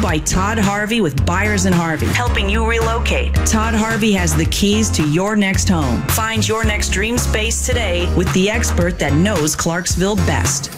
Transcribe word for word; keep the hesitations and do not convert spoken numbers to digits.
by Todd Harvey with Buyers and Harvey, helping you relocate. Todd Harvey has the keys to your next home. Find your next dream space today with the expert that knows Clarksville best.